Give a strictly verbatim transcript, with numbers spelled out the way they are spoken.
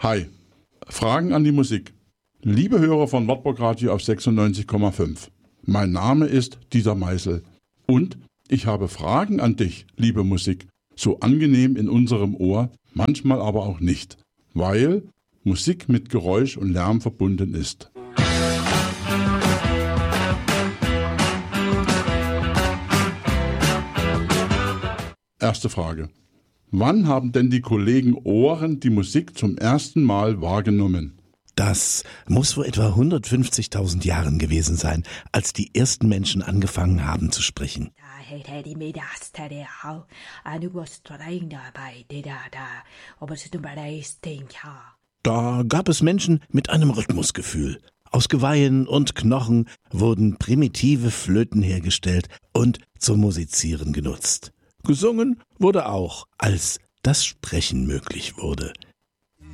Hi, Fragen an die Musik. Liebe Hörer von Wartburg Radio auf sechsundneunzig Komma fünf. Mein Name ist Dieter Meißel und ich habe Fragen an dich, liebe Musik. So angenehm in unserem Ohr, manchmal aber auch nicht, weil Musik mit Geräusch und Lärm verbunden ist. Erste Frage. Wann haben denn die Kollegen Ohren die Musik zum ersten Mal wahrgenommen? Das muss vor etwa hundertfünfzigtausend Jahren gewesen sein, als die ersten Menschen angefangen haben zu sprechen. Da gab es Menschen mit einem Rhythmusgefühl. Aus Geweihen und Knochen wurden primitive Flöten hergestellt und zum Musizieren genutzt. Gesungen wurde auch, als das Sprechen möglich wurde.